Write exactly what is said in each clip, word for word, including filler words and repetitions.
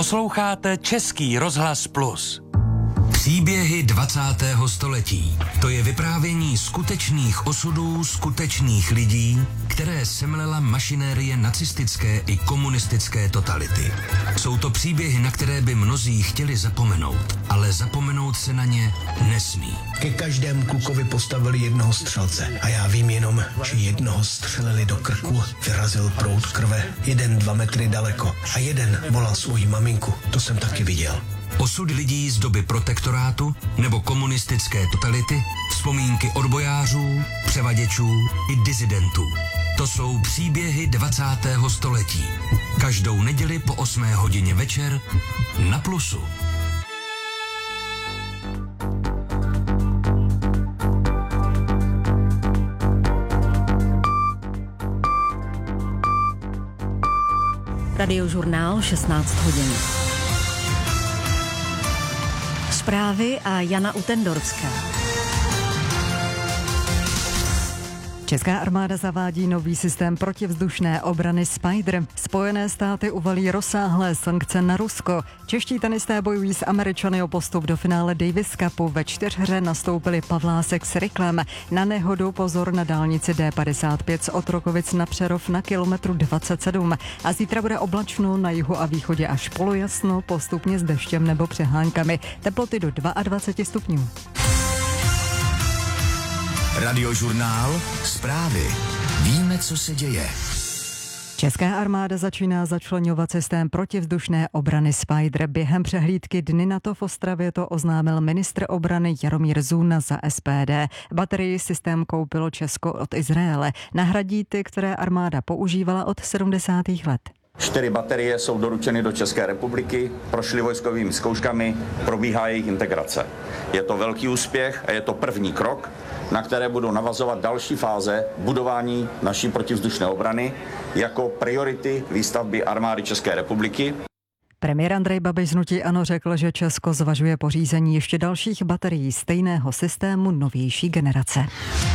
Posloucháte Český rozhlas Plus. Příběhy dvacátého století. To je vyprávění skutečných osudů skutečných lidí, které semlela mašinérie nacistické i komunistické totality. Jsou to příběhy, na které by mnozí chtěli zapomenout, ale zapomenout se na ně nesmí. Ke každému klukovi postavili jednoho střelce a já vím jenom, že jednoho střelili do krku, vyrazil proud krve, jeden dva metry daleko a jeden volal svoji maminku. To jsem taky viděl. Osud lidí z doby protektorátu nebo komunistické totality, vzpomínky odbojářů, převaděčů i disidentů. To jsou příběhy dvacátého století. Každou neděli po osmé hodině večer na Plusu. Radiožurnál šestnáct hodin. Zprávy a Jana Utendorská. Česká armáda zavádí nový systém protivzdušné obrany Spider. Spojené státy uvalí rozsáhlé sankce na Rusko. Čeští tenisté bojují s Američany o postup do finále Davis Cupu. Ve čtyřhře nastoupili Pavlásek s Ryklem. Na nehodu pozor na dálnici D padesát pět z Otrokovic na Přerov na kilometru dvacet sedm. A zítra bude oblačno, na jihu a východě až polojasno, postupně s deštěm nebo přeháňkami. Teploty do dvacet dva stupňů. Radiožurnál, zprávy. Víme, co se děje. Česká armáda začíná začleňovat systém protivzdušné obrany Spider. Během přehlídky Dny NATO v Ostravě to oznámil ministr obrany Jaromír Zuna za S P D. Baterii systém koupilo Česko od Izraele. Nahradí ty, které armáda používala od sedmdesátých let. Čtyři baterie jsou doručeny do České republiky, prošly vojskovými zkouškami, probíhá jejich integrace. Je to velký úspěch a je to první krok, na které budou navazovat další fáze budování naší protivzdušné obrany jako priority výstavby armády České republiky. Premiér Andrej Babiš z hnutí ANO řekl, že Česko zvažuje pořízení ještě dalších baterií stejného systému novější generace.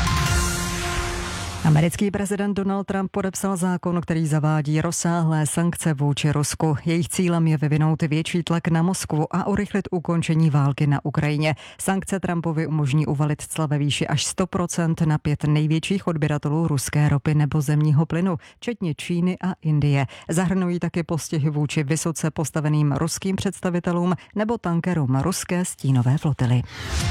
Americký prezident Donald Trump podepsal zákon, který zavádí rozsáhlé sankce vůči Rusku. Jejich cílem je vyvinout větší tlak na Moskvu a urychlit ukončení války na Ukrajině. Sankce Trumpovi umožní uvalit cla ve výši až sto procent na pět největších odběratelů ruské ropy nebo zemního plynu, včetně Číny a Indie. Zahrnují také postihy vůči vysoce postaveným ruským představitelům nebo tankerům ruské stínové flotily.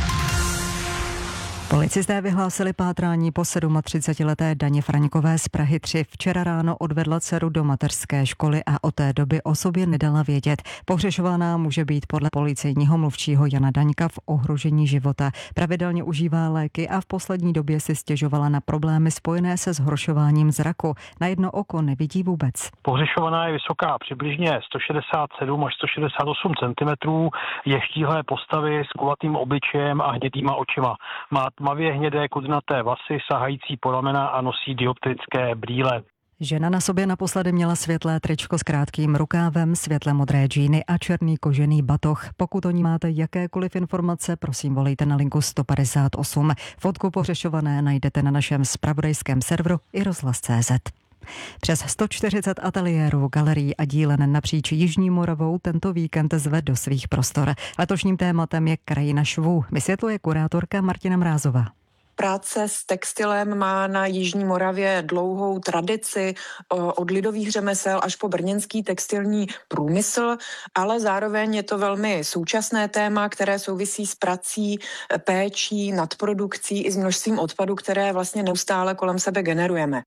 Policisté vyhlásili pátrání po třicetisedmileté Daně Fraňkové z Prahy tři. Včera ráno odvedla dceru do mateřské školy a od té doby o sobě nedala vědět. Pohřešovaná může být podle policejního mluvčího Jana Daňka v ohrožení života. Pravidelně užívá léky a v poslední době si stěžovala na problémy spojené se zhoršováním zraku. Na jedno oko nevidí vůbec. Pohřešovaná je vysoká přibližně sto šedesát sedm až sto šedesát osm centimetrů, je štíhlé postavy s kulatým obličejem a hnědýma očima. Má tmavě hnědé kudrnaté vlasy sahající po ramena a nosí dioptrické brýle. Žena na sobě naposledy měla světlé tričko s krátkým rukávem, světle modré džíny a černý kožený batoh. Pokud o ní máte jakékoliv informace, prosím volejte na linku sto padesát osm. Fotku pohřešované najdete na našem zpravodajském serveru i rozhlas tečka cé zet. Přes sto čtyřicet ateliérů, galerií a dílen napříč Jižní Moravou tento víkend zve do svých prostor. Letošním tématem je krajina švů, vysvětluje kurátorka Martina Mrázová. Práce s textilem má na Jižní Moravě dlouhou tradici od lidových řemesel až po brněnský textilní průmysl, ale zároveň je to velmi současné téma, které souvisí s prací, péčí, nadprodukcí i s množstvím odpadu, které vlastně neustále kolem sebe generujeme.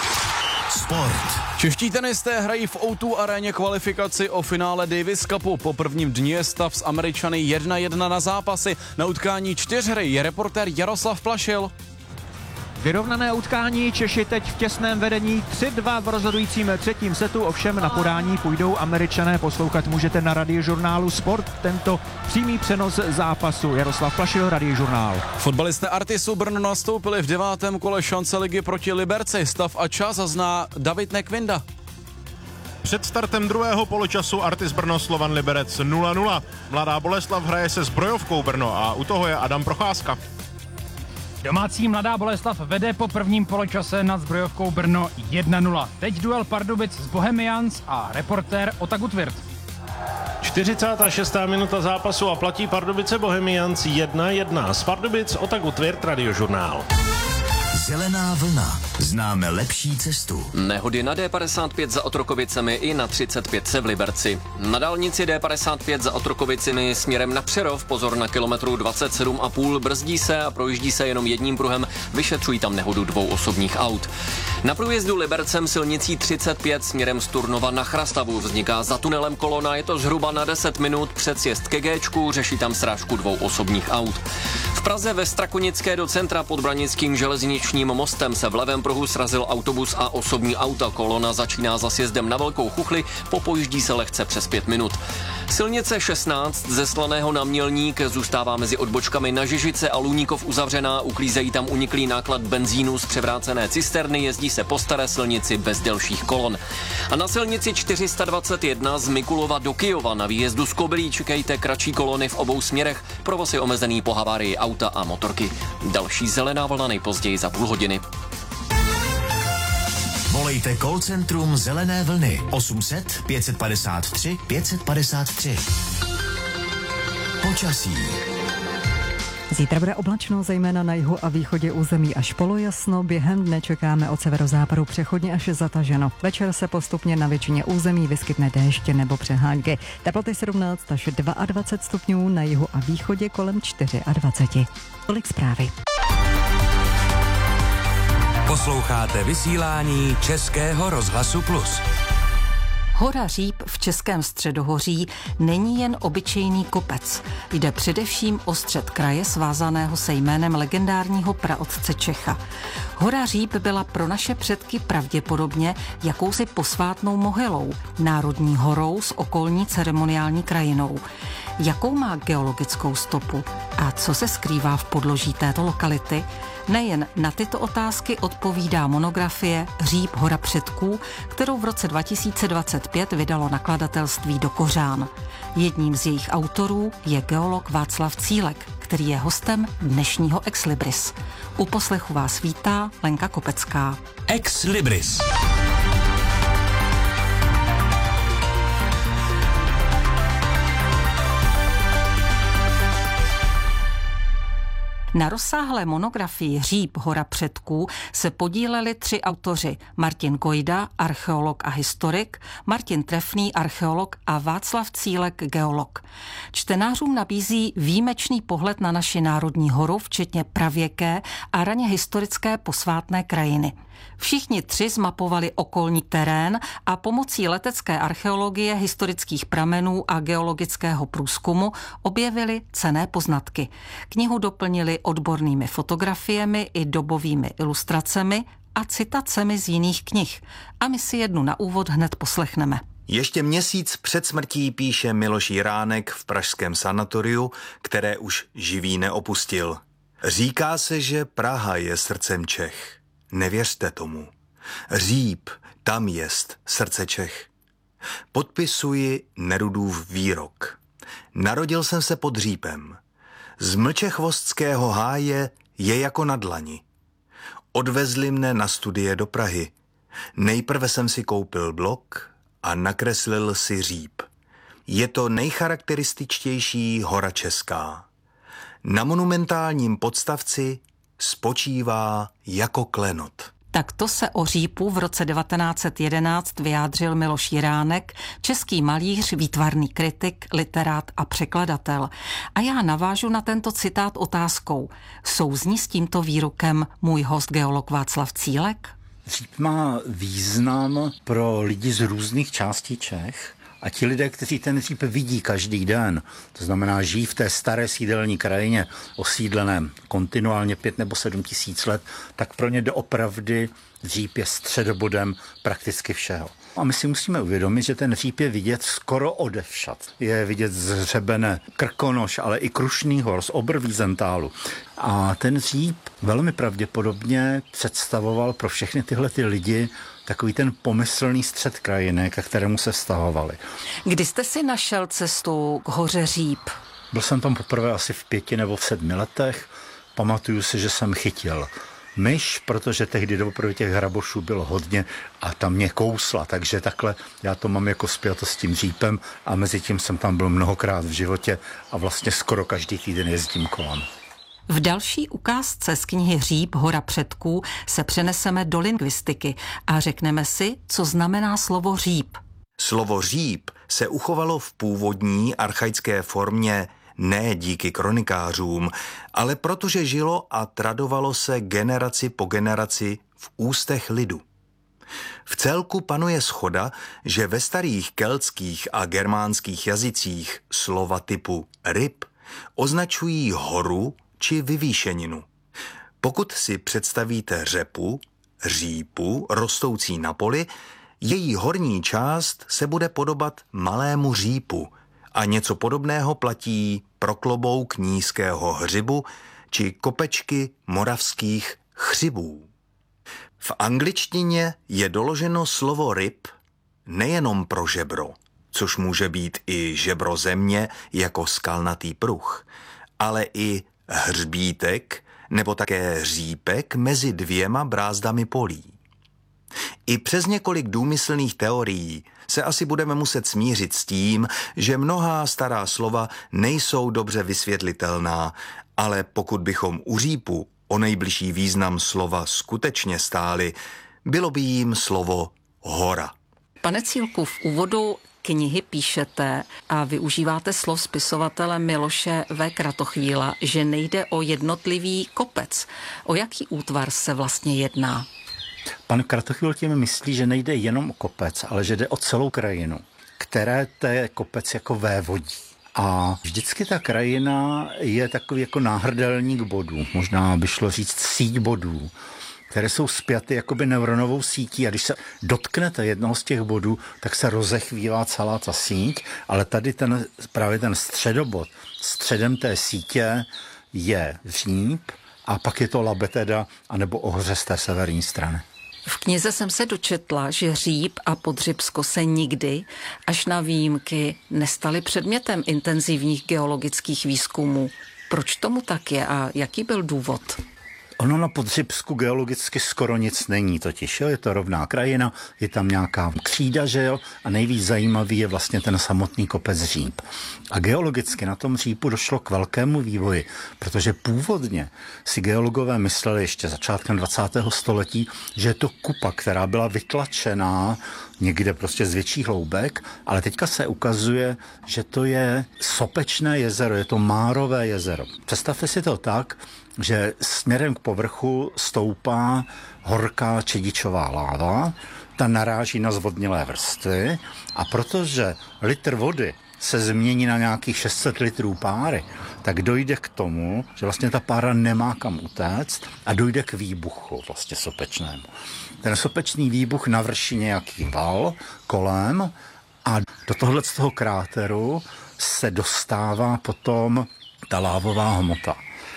Sport. Čeští tenisté hrají v ó dva aréně kvalifikaci o finále Davis Cupu. Po prvním dni je stav s Američany jedna jedna na zápasy. Na utkání čtyřhry je reportér Jaroslav Plašil. Vyrovnané utkání, Češi teď v těsném vedení tři dva v rozhodujícím třetím setu, ovšem na podání půjdou Američané. Poslouchat můžete na Radiožurnálu Sport tento přímý přenos zápasu. Jaroslav Plašil, Radiožurnál. Fotbalisté Artisu Brno nastoupili v devátém kole šance ligy proti Liberci. Stav a čas zná David Nekvinda. Před startem druhého poločasu Artis Brno Slovan Liberec nula nula. Mladá Boleslav hraje se Zbrojovkou Brno a u toho je Adam Procházka. Domácí Mladá Boleslav vede po prvním poločase nad Zbrojovkou Brno jedna nula. Teď duel Pardubic s Bohemians a reportér Ota Gutwirth. čtyřicátá šestá minuta zápasu a platí Pardubice Bohemians jedna jedna. Z Pardubic Otaku Tvirt, Radiožurnál. Zelená vlna. Známe lepší cestu. Nehody na D padesát pět za Otrokovicemi i na třicet pět v Liberci. Na dálnici D padesát pět za Otrokovicemi směrem na Přerov, pozor na kilometru dvacet sedm a půl, brzdí se a projíždí se jenom jedním pruhem, vyšetřují tam nehodu dvou osobních aut. Na průjezdu Libercem silnicí třicet pět směrem z Turnova na Chrastavu vzniká za tunelem kolona, je to zhruba na deset minut, předsjezd ke Géčku, řeší tam srážku dvou osobních aut. V Praze ve Strakonické do centra pod Branickým železničním mostem se v levém pruhu srazil autobus a osobní auta. Kolona začíná za sjezdem na Velkou Chuchli, popojíždí se lehce přes pět minut. Silnice šestnáct ze Slaného na Mělník zůstává mezi odbočkami na Žižice a Luníkov uzavřená, uklízejí tam uniklý náklad benzínu z převrácené cisterny, jezdí se po staré silnici bez delších kolon. A na silnici čtyři sta dvacet jedna z Mikulova do Kyjova na výjezdu z Kobylí čekejte kratší kolony v obou směrech, provoz je omezený po havárii auta a motorky. Další zelená vlna nejpozději za půl hodiny. Volejte call centrum Zelené vlny osm set pět padesát tři pět padesát tři. Počasí. Zítra bude oblačno, zejména na jihu a východě území až polojasno. Během dne čekáme od severozápadu přechodně až zataženo. Večer se postupně na většině území vyskytne déšť nebo přehánky. Teploty sedmnáct až dvacet dva stupňů, na jihu a východě kolem dvacet čtyři. Tolik zprávy. Posloucháte vysílání Českého rozhlasu Plus. Hora Říp v Českém středohoří není jen obyčejný kopec. Jde především o střed kraje svázaného se jménem legendárního praotce Čecha. Hora Říp byla pro naše předky pravděpodobně jakousi posvátnou mohylou, národní horou s okolní ceremoniální krajinou. Jakou má geologickou stopu a co se skrývá v podloží této lokality? Nejen na tyto otázky odpovídá monografie Říp hora předků, kterou v roce dva tisíce dvacet pět vydalo nakladatelství Do Kořán. Jedním z jejich autorů je geolog Václav Cílek, který je hostem dnešního Ex Libris. U poslechu vás vítá Lenka Kopecká. Ex Libris. Na rozsáhlé monografii Říp hora předků se podíleli tři autoři: Martin Kojda, archeolog a historik, Martin Trefný, archeolog a Václav Cílek, geolog. Čtenářům nabízí výjimečný pohled na naši národní horu, včetně pravěké a raně historické posvátné krajiny. Všichni tři zmapovali okolní terén a pomocí letecké archeologie, historických pramenů a geologického průzkumu objevili cenné poznatky. Knihu doplnili odbornými fotografiemi i dobovými ilustracemi a citacemi z jiných knih. A my si jednu na úvod hned poslechneme. Ještě měsíc před smrtí píše Miloš Jiránek v pražském sanatoriu, které už živý neopustil. Říká se, že Praha je srdcem Čech. Nevěřte tomu. Říp, tam jest srdce Čech. Podpisuji Nerudův výrok. Narodil jsem se pod Řípem. Z mlčechvostského háje je jako na dlani. Odvezli mne na studie do Prahy. Nejprve jsem si koupil blok a nakreslil si Říp. Je to nejcharakterističtější hora česká. Na monumentálním podstavci spočívá jako klenot. Takto se o Řípu v roce devatenáct set jedenáct vyjádřil Miloš Jiránek, český malíř, výtvarný kritik, literát a překladatel. A já navážu na tento citát otázkou. Souzní s tímto výrokem můj host geolog Václav Cílek? Říp má význam pro lidi z různých částí Čech. A ti lidé, kteří ten Říp vidí každý den, to znamená žijí v té staré sídelní krajině, osídlené kontinuálně pět nebo sedm tisíc let, tak pro ně doopravdy Říp je středobodem prakticky všeho. A my si musíme uvědomit, že ten Říp je vidět skoro odevšad. Je vidět z hřebene Krkonoš, ale i Krušný hor, z Oberwiesentálu. A ten Říp velmi pravděpodobně představoval pro všechny tyhle ty lidi takový ten pomyslný střed krajiny, ke kterému se vztahovali. Kdy jste si našel cestu k hoře Říp? Byl jsem tam poprvé asi v pěti nebo v sedmi letech. Pamatuju si, že jsem chytil myš, protože tehdy opravdu těch hrabošů bylo hodně a tam mě kousla, takže takhle já to mám jako spjato s tím řípem a mezi tím jsem tam byl mnohokrát v životě a vlastně skoro každý týden jezdím kolem. V další ukázce z knihy Říp, hora předků se přeneseme do lingvistiky a řekneme si, co znamená slovo říp. Slovo říp se uchovalo v původní archaické formě ne díky kronikářům, ale protože žilo a tradovalo se generaci po generaci v ústech lidu. V celku panuje shoda, že ve starých keltských a germánských jazycích slova typu ryb označují horu či vyvýšeninu. Pokud si představíte řepu, řípu, rostoucí na poli, její horní část se bude podobat malému řípu a něco podobného platí pro klobouk nízkého hřibu či kopečky moravských chřibů. V angličtině je doloženo slovo ryb nejenom pro žebro, což může být i žebro země jako skalnatý pruh, ale i hřbítek nebo také řípek mezi dvěma brázdami polí. I přes několik důmyslných teorií se asi budeme muset smířit s tím, že mnohá stará slova nejsou dobře vysvětlitelná, ale pokud bychom u řípu o nejbližší význam slova skutečně stáli, bylo by jim slovo hora. Pane Cílku, v úvodu knihy píšete a využíváte slov spisovatele Miloše V. Kratochvíla, že nejde o jednotlivý kopec. O jaký útvar se vlastně jedná? Pan Kratochvíl tím myslí, že nejde jenom o kopec, ale že jde o celou krajinu, které té kopec jako vévodí. A vždycky ta krajina je takový jako náhrdelník bodů, možná by šlo říct síť bodů, které jsou spjaty jakoby neuronovou sítí a když se dotknete jednoho z těch bodů, tak se rozechvívá celá ta síť, ale tady ten, právě ten středobod, středem té sítě je říp a pak je to Labe teda, anebo Ohře z té severní strany. V knize jsem se dočetla, že Říp a Podřibsko se nikdy, až na výjimky, nestaly předmětem intenzivních geologických výzkumů. Proč tomu tak je a jaký byl důvod? Ono na Podřibsku geologicky skoro nic není totiž, jo? Je to rovná krajina, je tam nějaká křída, že jo, a nejvíc zajímavý je vlastně ten samotný kopec Říp. A geologicky na tom Řípu došlo k velkému vývoji, protože původně si geologové mysleli ještě začátkem dvacátého století, že je to kupa, která byla vytlačená někde prostě z větších hloubek, ale teďka se ukazuje, že to je sopečné jezero, je to Márové jezero. Představte si to tak, že směrem k povrchu stoupá horká čedičová láva, ta naráží na zvodnilé vrstvy a protože litr vody se změní na nějakých šest set litrů páry, tak dojde k tomu, že vlastně ta pára nemá kam utéct a dojde k výbuchu vlastně sopečnému. Ten sopečný výbuch navrší nějaký val kolem a do tohle z toho kráteru se dostává potom ta lávová hmota.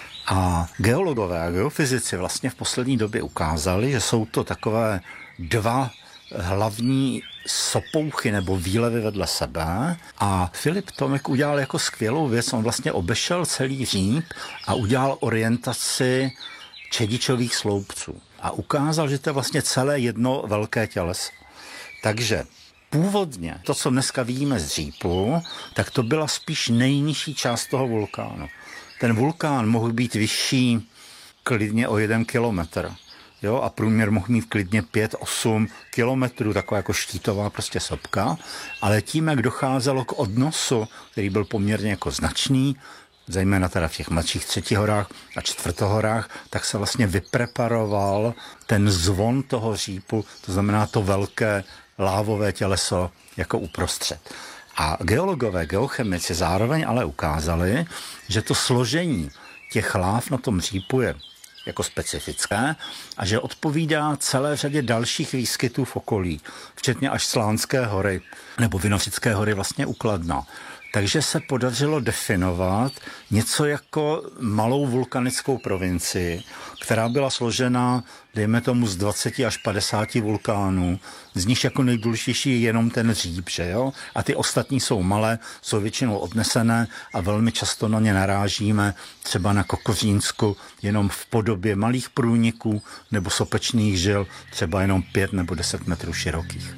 A geologové a geofyzici vlastně v poslední době ukázali, že jsou to takové dva hlavní sopouchy nebo výlevy vedle sebe a Filip Tomek udělal jako skvělou věc, on vlastně obešel celý Říp a udělal orientaci čedičových sloupců a ukázal, že to je vlastně celé jedno velké těleso. Takže původně to, co dneska vidíme z Řípu, tak to byla spíš nejnižší část toho vulkánu. Ten vulkán mohl být vyšší klidně o jeden kilometr. Jo, a průměr mohl mít klidně pět osm kilometrů, taková jako štítová prostě sopka, ale tím, jak docházelo k odnosu, který byl poměrně jako značný, zejména teda v těch mladších třetihorách a čtvrtohorách, tak se vlastně vypreparoval ten zvon toho Řípu, to znamená to velké lávové těleso jako uprostřed. A geologové, geochemici zároveň ale ukázali, že to složení těch láv na tom Řípu je jako specifické a že odpovídá celé řadě dalších výskytů v okolí, včetně až Slánské hory nebo Vinořické hory vlastně u Kladna. takže se podařilo definovat něco jako malou vulkanickou provincii, která byla složena, dejme tomu, z dvaceti až padesáti vulkánů, z nich jako nejdůležitější je jenom ten Říp, že jo? A ty ostatní jsou malé, jsou většinou odnesené a velmi často na ně narážíme, třeba na Kokořínsku, jenom v podobě malých průniků nebo sopečných žil, třeba jenom pět nebo deset metrů širokých.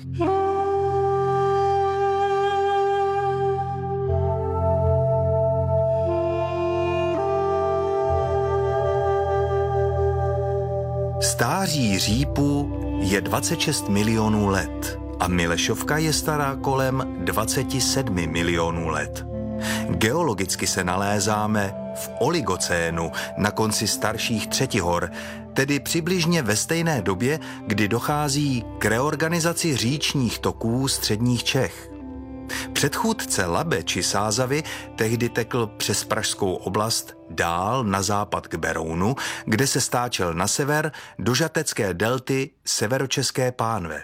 Stáří Řípu je dvacet šest milionů let a Milešovka je stará kolem dvacet sedm milionů let. Geologicky se nalézáme v oligocénu na konci starších třetihor, tedy přibližně ve stejné době, kdy dochází k reorganizaci říčních toků středních Čech. Předchůdce Labe či Sázavy tehdy tekl přes pražskou oblast dál na západ k Berounu, kde se stáčel na sever do žatecké delty Severočeské pánve.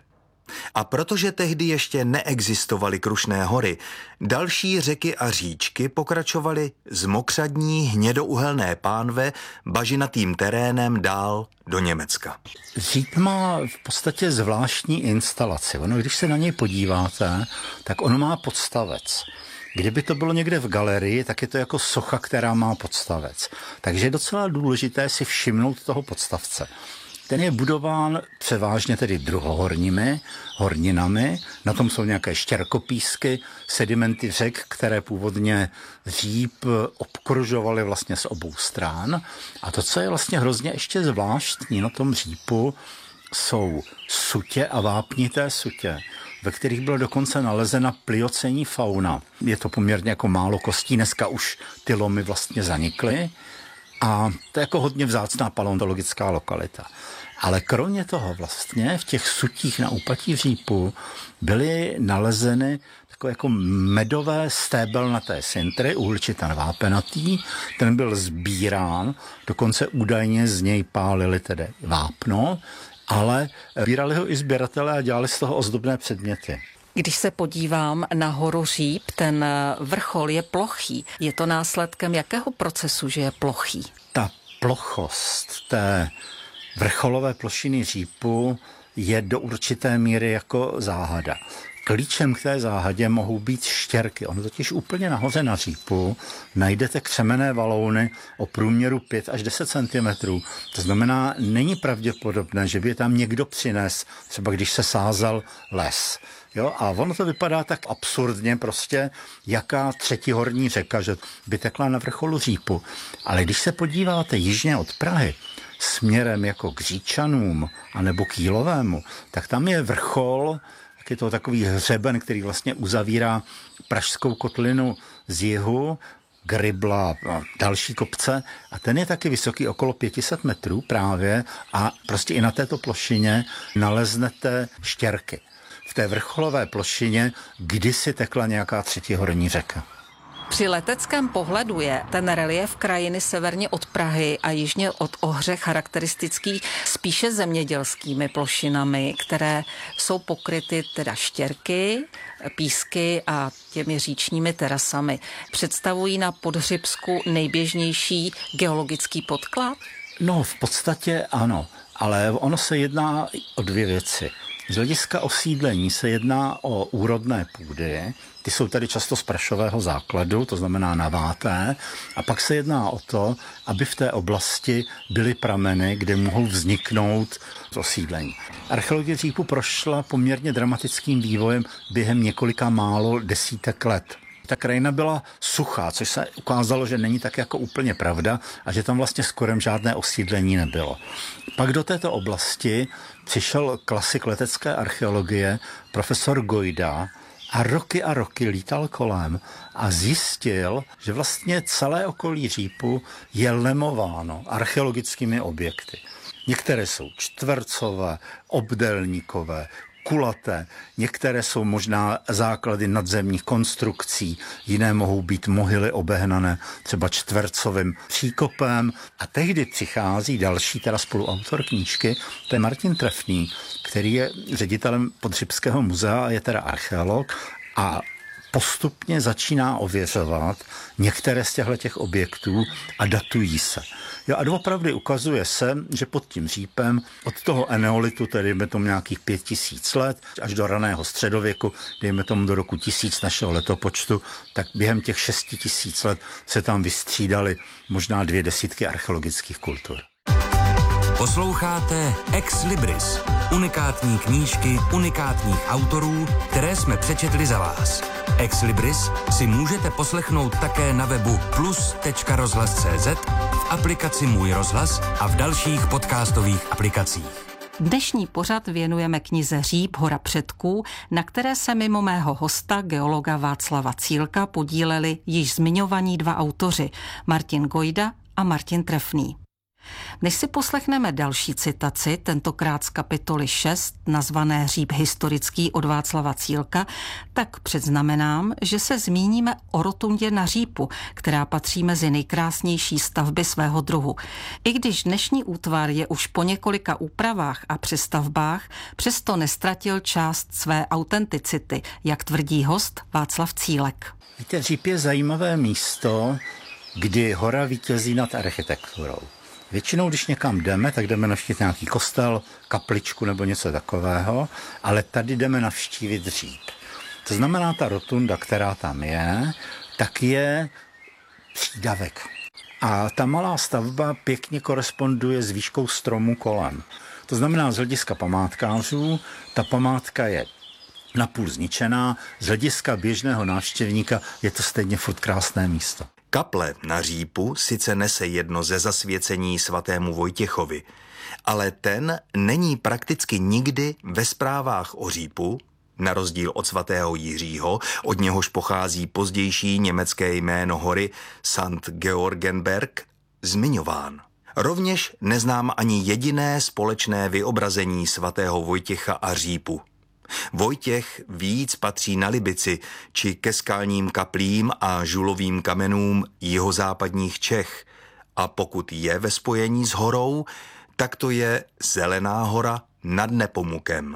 A protože tehdy ještě neexistovaly Krušné hory, další řeky a říčky pokračovaly z mokřadní hnědouhelné pánve bažinatým terénem dál do Německa. Říp má v podstatě zvláštní instalaci. Ono, když se na něj podíváte, tak on má podstavec. Kdyby to bylo někde v galerii, tak je to jako socha, která má podstavec. Takže je docela důležité si všimnout toho podstavce. Ten je budován převážně tedy druhohorními horninami, na tom jsou nějaké štěrkopísky, sedimenty řek, které původně Říp obkružovaly vlastně z obou stran. A to, co je vlastně hrozně ještě zvláštní na tom Řípu, jsou sutě a vápnité sutě, ve kterých byla dokonce nalezena pliocenní fauna. Je to poměrně jako málo kostí, dneska už ty lomy vlastně zanikly. A to je jako hodně vzácná paleontologická lokalita. Ale kromě toho vlastně v těch sutích na úpatí Řípu byly nalezeny takové jako medové stébelnaté sintry, uhličitan vápenatý. Ten byl sbírán, dokonce údajně z něj pálili tedy vápno, ale sbírali ho i sběratelé a dělali z toho ozdobné předměty. Když se podívám na horu Říp, ten vrchol je plochý. Je to následkem jakého procesu, že je plochý? Ta plochost té vrcholové plošiny Řípu je do určité míry jako záhada. Klíčem k té záhadě mohou být štěrky. Ono totiž úplně nahoře na Řípu najdete křemenné valouny o průměru pět až deset centimetrů. To znamená, není pravděpodobné, že by tam někdo přines, třeba když se sázal les. Jo, a ono to vypadá tak absurdně prostě, jaká třetí horní řeka, že by tekla na vrcholu Řípu. Ale když se podíváte jižně od Prahy, směrem jako k Říčanům anebo k Jílovému, tak tam je vrchol, tak je to takový hřeben, který vlastně uzavírá Pražskou kotlinu z jihu, Grybla a další kopce a ten je taky vysoký okolo pět set metrů právě a prostě i na této plošině naleznete štěrky. V té vrcholové plošině kdysi tekla nějaká třetí horní řeka. Při leteckém pohledu je ten relief krajiny severně od Prahy a jižně od Ohře charakteristický spíše zemědělskými plošinami, které jsou pokryty teda štěrky, písky a těmi říčními terasami. Představují na Podhřibsku nejběžnější geologický podklad? No, v podstatě ano, ale ono se jedná o dvě věci. Z hlediska osídlení se jedná o úrodné půdy, ty jsou tady často z prašového základu, to znamená naváté, a pak se jedná o to, aby v té oblasti byly prameny, kde mohou vzniknout osídlení. Archeologie Řípu prošla poměrně dramatickým vývojem během několika málo desítek let. Ta krajina byla suchá, což se ukázalo, že není tak jako úplně pravda a že tam vlastně skoro žádné osídlení nebylo. Pak do této oblasti přišel klasik letecké archeologie, profesor Gojda, a roky a roky lítal kolem a zjistil, že vlastně celé okolí Řípu je lemováno archeologickými objekty. Některé jsou čtvercové, obdélníkové, kulaté, některé jsou možná základy nadzemních konstrukcí, jiné mohou být mohyly obehnané třeba čtvercovým příkopem. A tehdy přichází další teda spoluautor knížky, to je Martin Trefný, který je ředitelem Podhřibského muzea a je teda archeolog a postupně začíná ověřovat některé z těchto objektů a datují se. Jo, a doopravdy ukazuje se, že pod tím řípem od toho eneolitu, tedy dejme tomu nějakých pět tisíc let, až do raného středověku, dejme tomu do roku tisíc našeho letopočtu, tak během těch šesti tisíc let se tam vystřídaly možná dvě desítky archeologických kultur. Posloucháte Ex Libris, unikátní knížky unikátních autorů, které jsme přečetli za vás. Ex Libris si můžete poslechnout také na webu plus tečka rozhlas tečka cé zet, v aplikaci Můj rozhlas a v dalších podcastových aplikacích. Dnešní pořad věnujeme knize Říp, hora předků, na které se mimo mého hosta, geologa Václava Cílka, podíleli již zmiňovaní dva autoři, Martin Gojda a Martin Trefný. Než si poslechneme další citaci, tentokrát z kapitoly šest, nazvané Říp historický od Václava Cílka, tak předznamenám, že se zmíníme o rotundě na Řípu, která patří mezi nejkrásnější stavby svého druhu. I když dnešní útvar je už po několika úpravách a přestavbách, přesto nestratil část své autenticity, jak tvrdí host Václav Cílek. Víte, Říp je zajímavé místo, kdy hora vítězí nad architekturou. Většinou, když někam jdeme, tak jdeme navštívit nějaký kostel, kapličku nebo něco takového, ale tady jdeme navštívit Říp. To znamená, ta rotunda, která tam je, tak je přídavek. A ta malá stavba pěkně koresponduje s výškou stromu kolem. To znamená, z hlediska památkářů, ta památka je napůl zničená, z hlediska běžného návštěvníka je to stejně furt krásné místo. Kaple na Řípu sice nese jedno ze zasvěcení svatému Vojtěchovi, ale ten není prakticky nikdy ve zprávách o Řípu, na rozdíl od svatého Jiřího, od něhož pochází pozdější německé jméno hory Sankt Georgenberg, zmiňován. Rovněž neznám ani jediné společné vyobrazení svatého Vojtěcha a Řípu. Vojtěch víc patří na Libici či ke skalním kaplím a žulovým kamenům jihozápadních Čech a pokud je ve spojení s horou, tak to je Zelená hora nad Nepomukem.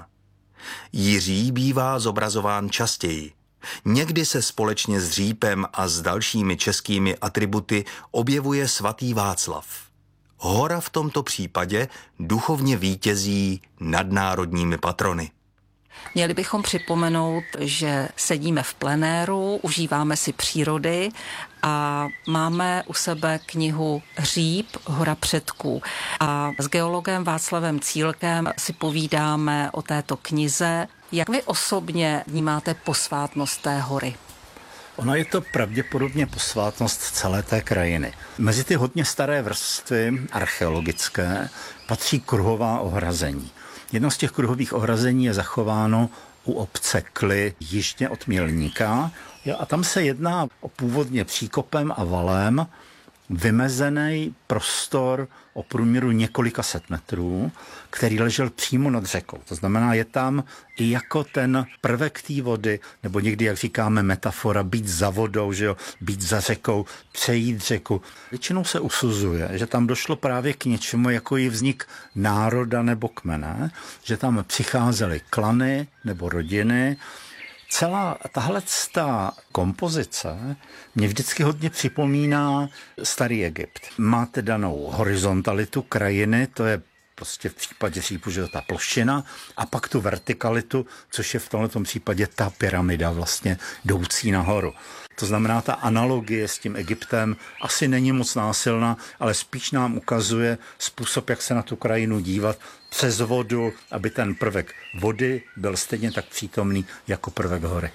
Jiří bývá zobrazován častěji. Někdy se společně s Řípem a s dalšími českými atributy objevuje svatý Václav. Hora v tomto případě duchovně vítězí nad národními patrony. Měli bychom připomenout, že sedíme v plenéru, užíváme si přírody a máme u sebe knihu Říp, hora předků. A s geologem Václavem Cílkem si povídáme o této knize. Jak vy osobně vnímáte posvátnost té hory? Ona je to pravděpodobně posvátnost celé té krajiny. Mezi ty hodně staré vrstvy archeologické patří kruhová ohrazení. Jedno z těch kruhových ohrazení je zachováno u obce Kly jižně od Mělníka a tam se jedná o původně příkopem a valem vymezený prostor o průměru několika set metrů, který ležel přímo nad řekou. To znamená, je tam i jako ten prvek té vody, nebo někdy, jak říkáme, metafora, být za vodou, že jo, být za řekou, přejít řeku. Většinou se usuzuje, že tam došlo právě k něčemu, jako je vznik národa nebo kmene, že tam přicházely klany nebo rodiny. Celá tahleta kompozice mě vždycky hodně připomíná starý Egypt. Máte danou horizontalitu krajiny, to je prostě v případě Řípu, že je ta plošina, a pak tu vertikalitu, což je v tomto případě ta pyramida vlastně jdoucí nahoru. To znamená, ta analogie s tím Egyptem asi není moc násilná, ale spíš nám ukazuje způsob, jak se na tu krajinu dívat přes vodu, aby ten prvek vody byl stejně tak přítomný jako prvek hory.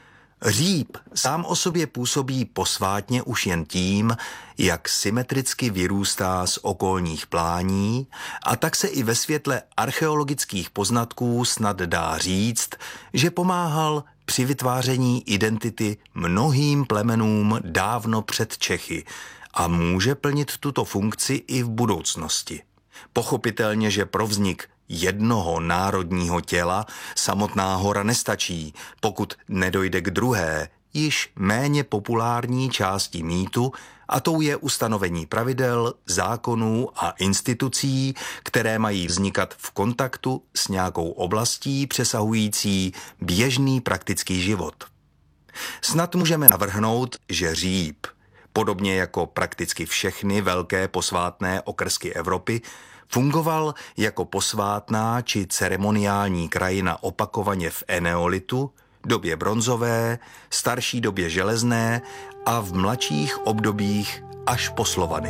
Říp sám o sobě působí posvátně už jen tím, jak symetricky vyrůstá z okolních plání, a tak se i ve světle archeologických poznatků snad dá říct, že pomáhal při vytváření identity mnohým plemenům dávno před Čechy a může plnit tuto funkci i v budoucnosti. Pochopitelně, že pro vznik jednoho národního těla samotná hora nestačí, pokud nedojde k druhé, již méně populární části mýtu, a tou je ustanovení pravidel, zákonů a institucí, které mají vznikat v kontaktu s nějakou oblastí přesahující běžný praktický život. Snad můžeme navrhnout, že Říp, podobně jako prakticky všechny velké posvátné okrsky Evropy, fungoval jako posvátná či ceremoniální krajina opakovaně v eneolitu, době bronzové, starší době železné a v mladších obdobích až po Slovany.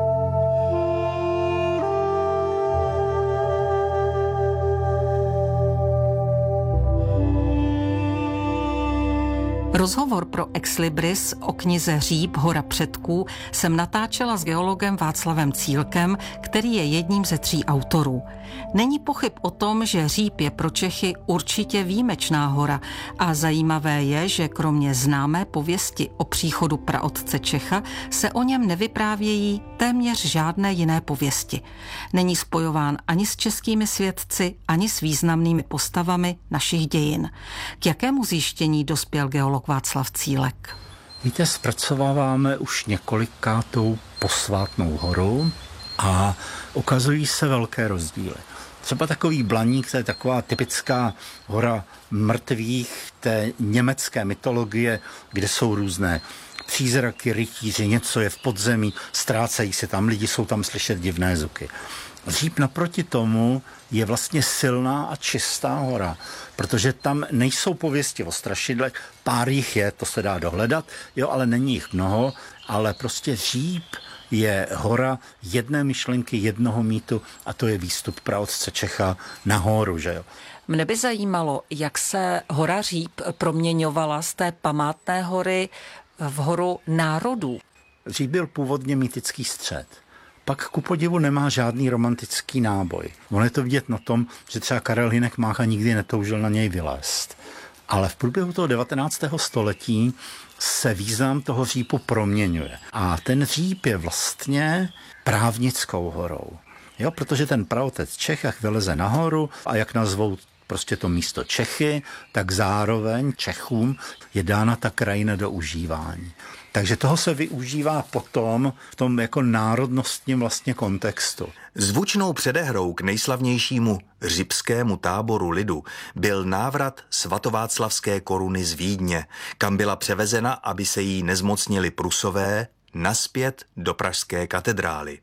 Rozhovor pro Exlibris o knize Říp, hora předků jsem natáčela s geologem Václavem Cílkem, který je jedním ze tří autorů. Není pochyb o tom, že Říp je pro Čechy určitě výjimečná hora a zajímavé je, že kromě známé pověsti o příchodu praotce Čecha se o něm nevyprávějí téměř žádné jiné pověsti. Není spojován ani s českými svědci, ani s významnými postavami našich dějin. K jakému zjištění dospěl geolog Václav Cílek? Víte, zpracováváme už několikátou posvátnou horu a ukazují se velké rozdíly. Třeba takový Blaník, to je taková typická hora mrtvých té německé mytologie, kde jsou různé přízraky, rytíři, něco je v podzemí, ztrácejí se tam, lidi jsou tam slyšet divné zvuky. Říp naproti tomu je vlastně silná a čistá hora, protože tam nejsou pověsti o strašidlech, pár jich je, to se dá dohledat, jo, ale není jich mnoho, ale prostě Říp je hora jedné myšlenky, jednoho mýtu a to je výstup praotce Čecha nahoru, že jo. Mne by zajímalo, jak se hora Říp proměňovala z té památné hory v horu národů. Říp byl původně mýtický střed. Pak ku podivu nemá žádný romantický náboj. On je to vidět na tom, že třeba Karel Hynek Mácha nikdy netoužil na něj vylézt. Ale v průběhu toho devatenáctého století se význam toho Řípu proměňuje. A ten Říp je vlastně právnickou horou. Jo, protože ten praotec Čech, jak vyleze nahoru a jak nazvou prostě to místo Čechy, tak zároveň Čechům je dána ta krajina do užívání. Takže toho se využívá potom v tom jako národnostním vlastně kontextu. Zvučnou předehrou k nejslavnějšímu řipskému táboru lidu byl návrat svatováclavské koruny z Vídně, kam byla převezena, aby se jí nezmocnili Prusové, nazpět do pražské katedrály.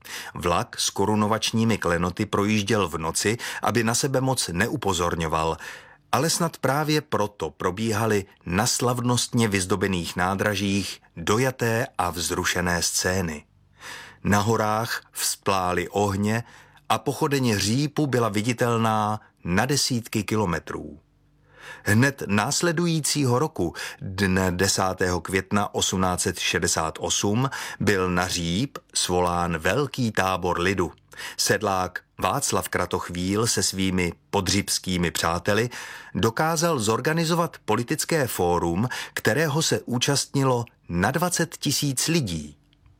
Vlak s korunovačními klenoty projížděl v noci, aby na sebe moc neupozorňoval, ale snad právě proto probíhaly na slavnostně vyzdobených nádražích dojaté a vzrušené scény. Na horách vzplály ohně a pochodeň Řípu byla viditelná na desítky kilometrů. Hned následujícího roku, dne desátého května osmnáct set šedesát osm, byl na Říp svolán velký tábor lidu. Sedlák Václav Kratochvíl se svými podřípskými přáteli dokázal zorganizovat politické fórum, kterého se účastnilo na dvacet tisíc lidí.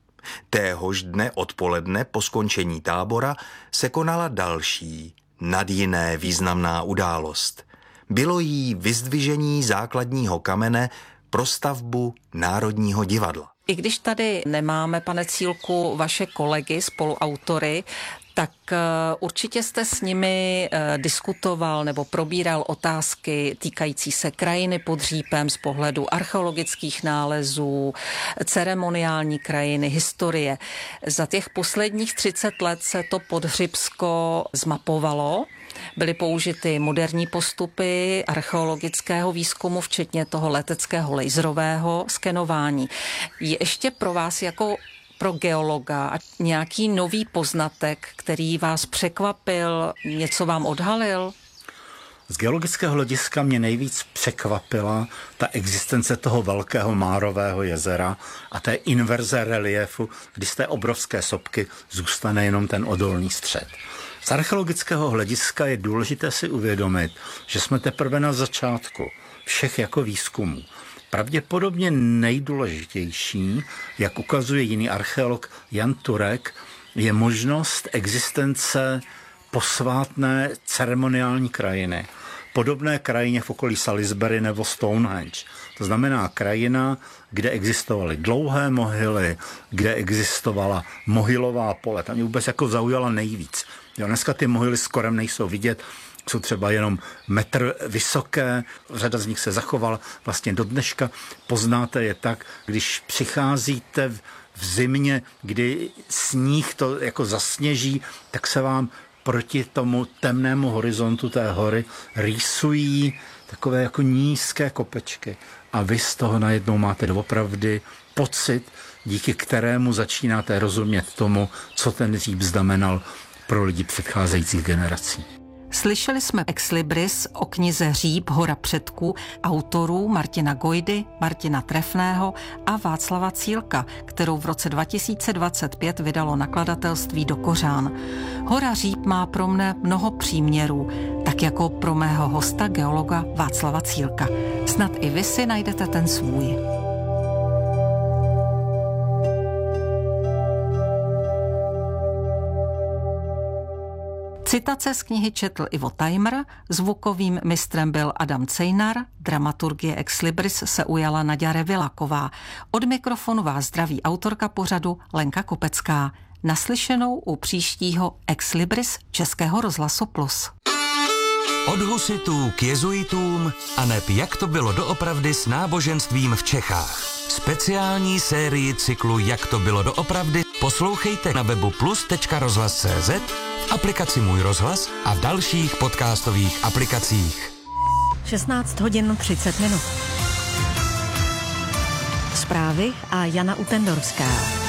Téhož dne odpoledne po skončení tábora se konala další, nad jiné významná událost. Bylo jí vyzdvižení základního kamene pro stavbu Národního divadla. I když tady nemáme, pane Cílku, vaše kolegy, spoluautory, tak určitě jste s nimi diskutoval nebo probíral otázky týkající se krajiny pod Řípem z pohledu archeologických nálezů, ceremoniální krajiny, historie. Za těch posledních třicet let se to Podhřibsko zmapovalo. Byly použity moderní postupy archeologického výzkumu, včetně toho leteckého laserového skenování. Je ještě pro vás jako pro geologa nějaký nový poznatek, který vás překvapil, něco vám odhalil? Z geologického hlediska mě nejvíc překvapila ta existence toho velkého Márového jezera a té inverze reliefu, kdy z té obrovské sopky zůstane jenom ten odolný střed. Z archeologického hlediska je důležité si uvědomit, že jsme teprve na začátku všech jako výzkumů. Pravděpodobně nejdůležitější, jak ukazuje jiný archeolog Jan Turek, je možnost existence posvátné ceremoniální krajiny. Podobné krajině v okolí Salisbury nebo Stonehenge. To znamená krajina, kde existovaly dlouhé mohyly, kde existovala mohylová pole. Tam mě vůbec jako zaujala nejvíc. Jo, dneska ty mohyly skoro nejsou vidět, jsou třeba jenom metr vysoké, řada z nich se zachovala vlastně do dneška. Poznáte je tak, když přicházíte v, v zimě, kdy sníh to jako zasněží, tak se vám proti tomu temnému horizontu té hory rýsují takové jako nízké kopečky. A vy z toho najednou máte doopravdy pocit, díky kterému začínáte rozumět tomu, co ten hříb znamenal pro lidi předcházejících generací. Slyšeli jsme Ex Libris o knize Hříb, hora předků autorů Martina Gojdy, Martina Trefného a Václava Cílka, kterou v roce dva tisíce dvacet pět vydalo nakladatelství Do Kořán. Hora Hříb má pro mne mnoho příměrů, tak jako pro mého hosta geologa Václava Cílka. Snad i vy si najdete ten svůj. Citace z knihy četl Ivo Tajmr, zvukovým mistrem byl Adam Cejnar, dramaturgie Ex Libris se ujala Naďa Revilaková. Od mikrofonu vás zdraví autorka pořadu Lenka Kopecká. Naslyšenou u příštího Ex Libris Českého rozhlasu Plus. Od husitů k jezuitům a neb jak to bylo doopravdy s náboženstvím v Čechách. Speciální sérii cyklu Jak to bylo doopravdy poslouchejte na webu plus tečka rozhlas tečka cé zet, v aplikaci Můj rozhlas a v dalších podcastových aplikacích. šestnáct hodin třicet minut. Zprávy a Jana Utendorská.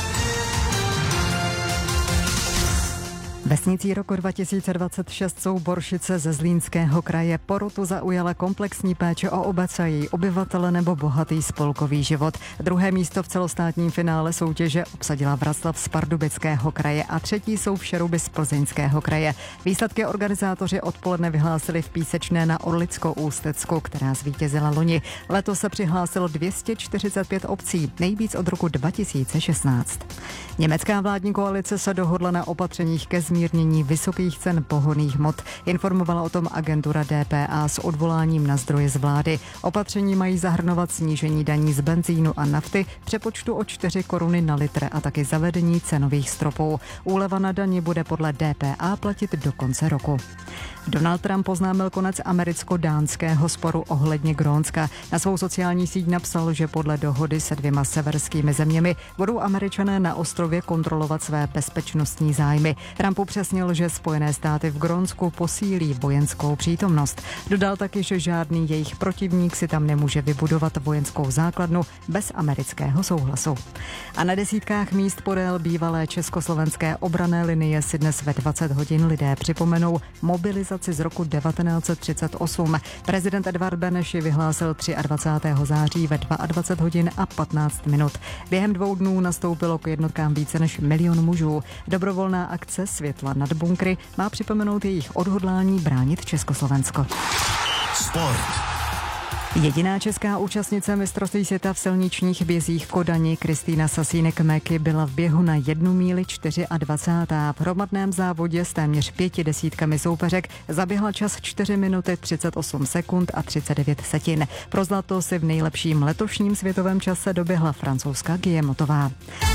Vesnicí roku dva tisíce dvacet šest jsou Boršice ze Zlínského kraje. Porotu zaujala komplexní péče o obec a její obyvatele nebo bohatý spolkový život. Druhé místo v celostátním finále soutěže obsadila Vraclav z Pardubického kraje a třetí jsou Všeruby z Plzeňského kraje. Výsledky organizátoři odpoledne vyhlásili v Písečné na Orlicko-Ústecku, která zvítězila loni. Letos se přihlásilo dvě stě čtyřicet pět obcí, nejvíc od roku dva tisíce šestnáct. Německá vládní koalice se dohodla na opatřeních ke zmírnění vysokých cen pohonných hmot. Informovala o tom agentura D P A s odvoláním na zdroje z vlády. Opatření mají zahrnovat snížení daní z benzínu a nafty, přepočtu o čtyři koruny na litr a taky zavedení cenových stropů. Úleva na dani bude podle D P A platit do konce roku. Donald Trump oznámil konec americko-dánského sporu ohledně Grónska. Na svou sociální síť napsal, že podle dohody se dvěma severskými zeměmi budou Američané na ostrově kontrolovat své bezpečnostní zájmy. Trump upřesnil, že Spojené státy v Grónsku posílí vojenskou přítomnost. Dodal taky, že žádný jejich protivník si tam nemůže vybudovat vojenskou základnu bez amerického souhlasu. A na desítkách míst podél bývalé československé obranné linie si dnes ve dvacet hodin lidé připomenou mobilizaci z roku devatenáct set třicet osm. Prezident Edvard Beneš ji vyhlásil dvacátého třetího září ve dvacet dva hodin a patnáct minut. Během dvou dnů nastoupilo k jednotkám více než milion mužů. Dobrovolná akce Světla nad bunkry má připomenout jejich odhodlání bránit Československo. Sport. Jediná česká účastnice mistrovství světa v silničních bězích v Kodani, Kristýna Sasínek-Meky, byla v běhu na jednu míli dvacátá čtvrtá. V hromadném závodě s téměř pěti desítkami soupeřek zaběhla čas čtyři minuty třicet osm sekund a třicet devět setin. Pro zlato si v nejlepším letošním světovém čase doběhla francouzská Guillemotová.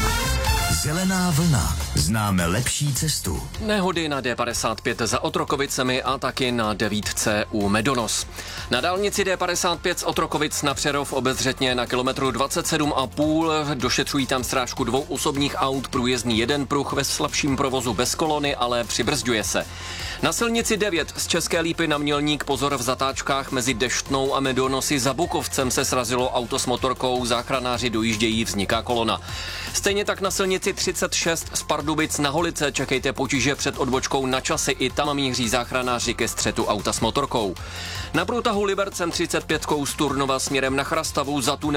Zelená vlna. Známe lepší cestu. Nehody na D padesát pět za Otrokovicemi a taky na devítce u Medonos. Na dálnici D padesát pět z Otrokovic na Přerov obezřetně na kilometru dvacet sedm a půl. Došetřují tam strážku dvou osobních aut, průjezdný jeden pruh ve slabším provozu bez kolony, ale přibrzďuje se. Na silnici devět z České Lípy na Mělník pozor v zatáčkách mezi Deštnou a Medonosy za Bukovcem se srazilo auto s motorkou, záchranáři dojíždějí, vzniká kolona. Stejně tak na silnici třicet šest z Pardubic na Holice čekejte potíže před odbočkou na Časy, i tam míří záchranáři ke střetu auta s motorkou. Na průtahu Libercem třicet pět z Turnova směrem na Chrastavu za tunel